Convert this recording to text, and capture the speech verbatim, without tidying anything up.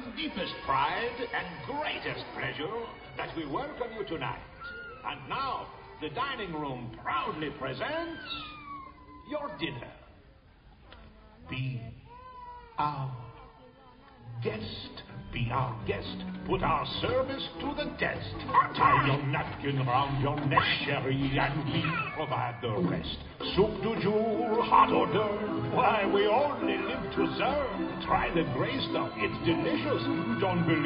deepest pride and greatest pleasure that we welcome you tonight. And now, the dining room proudly presents your dinner. Be our guest. Be our guest. Put our service to the test. Tie your napkin round your neck, sherry, and we provide the rest. Soup du jour, hot hors d'oeuvre. Why, we only live to serve. Try the gray stuff. It's delicious. Don't believe